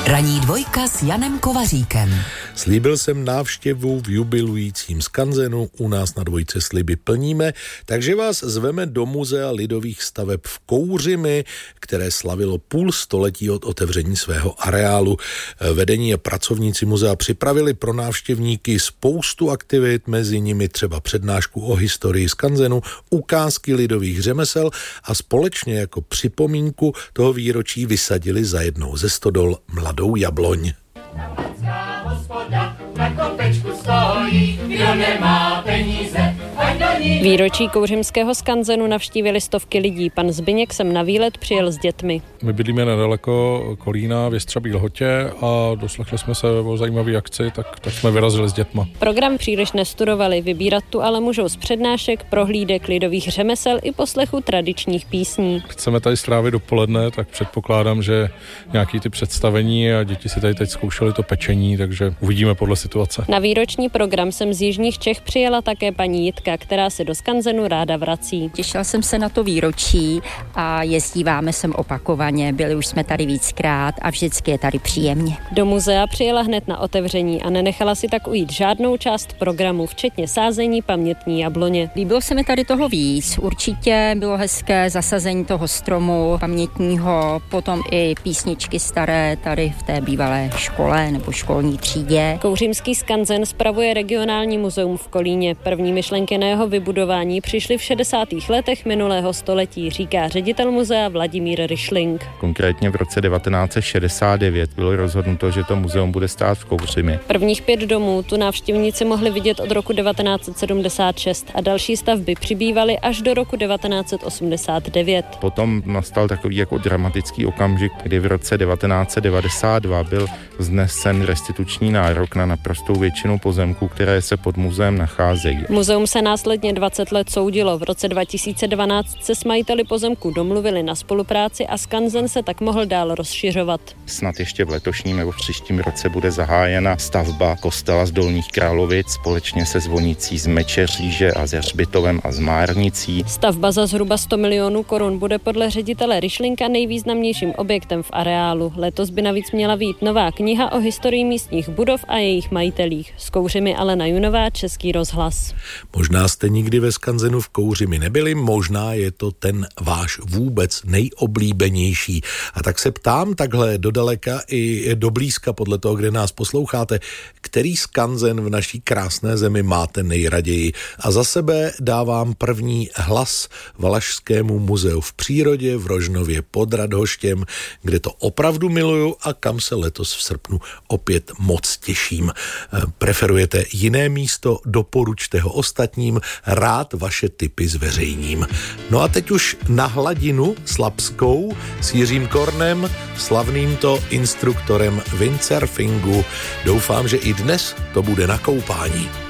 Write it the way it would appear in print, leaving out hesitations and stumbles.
Ranní dvojka s Janem Kovaříkem. Slíbil jsem návštěvu v jubilujícím skanzenu, u nás na dvojce sliby plníme, takže vás zveme do Muzea lidových staveb v Kouřimi, které slavilo půl století od otevření svého areálu. Vedení a pracovníci muzea připravili pro návštěvníky spoustu aktivit, mezi nimi třeba přednášku o historii skanzenu, ukázky lidových řemesel a společně jako připomínku toho výročí vysadili za jednou ze stodol mladou jabloň. Na kopečku stojí, kdo nemá peníze, ať do ní. Výročí kouřimského skanzenu navštívili stovky lidí. Pan Zbyněk sem na výlet přijel s dětmi. My bydlíme nedaleko Kolína v Jestřabí Lhotě a doslechli jsme se o zajímavé akci, tak jsme vyrazili s dětma. Program příliš nestudovali, vybírat tu ale můžou z přednášek, prohlídek lidových řemesel i poslechu tradičních písní. Chceme tady strávit dopoledne, tak předpokládám, že nějaký ty představení a děti si tady teď zkoušeli to pečení, takže uvidíme podle situace. Na výroční program sem z jižních Čech přijela také paní Jitka, která se do skanzenu ráda vrací. Těšila jsem se na to výročí a jezdíváme sem opakovaně, byli už jsme tady víckrát a vždycky je tady příjemně. Do muzea přijela hned na otevření a nenechala si tak ujít žádnou část programu, včetně sázení pamětní jabloně. Líbilo se mi tady toho víc, určitě bylo hezké zasazení toho stromu pamětního, potom i písničky staré tady v té bývalé škole nebo školní třídě. Kouřimský skanzen spravuje regionální muzeum v Kolíně. První myšlenky na jeho vybudování přišly v 60. letech minulého století, říká ředitel muzea Vladimír Ryšling. Konkrétně v roce 1969 bylo rozhodnuto, že to muzeum bude stát v Kouřimi. Prvních 5 domů tu návštěvníci mohli vidět od roku 1976 a další stavby přibývaly až do roku 1989. Potom nastal takový jako dramatický okamžik, kdy v roce 1992 byl vznesen restituční nárok na naprostou většinu pozemků, které se pod muzeem nacházejí. Muzeum se následně 20 let soudilo. V roce 2012 se s majiteli pozemku domluvili na spolupráci a skanzen se tak mohl dál rozšiřovat. Snad ještě v letošním nebo v příštím roce bude zahájena stavba kostela z Dolních Královic společně se zvonicí z Mečeříže a s hřbitovem a z Márnicí. Stavba za zhruba 100 milionů korun bude podle ředitele Ryšlinka nejvýznamnějším objektem v areálu. Letos by navíc měla vyjít nová kniha o historii místních budov a jejich majitelích. S Kouřimi Alena Junová, Český rozhlas. Možná jste nikdy ve skanzenu v Kouřimi nebyli, možná je to ten váš vůbec nejoblíbenější. A tak se ptám takhle dodaleka i do blízka podle toho, kde nás posloucháte, který skanzen v naší krásné zemi máte nejraději. A za sebe dávám první hlas Valašskému muzeu v přírodě v Rožnově pod Radhoštěm, kde to opravdu miluju a kam se letos v srpnu opět moc těším. Preferujete jiné místo? Doporučte ho ostatním, rád vaše tipy zveřejním. No a teď už na hladinu slabskou s Jiřím Kornem, slavným to instruktorem windsurfingu. Doufám, že i dnes to bude na koupání.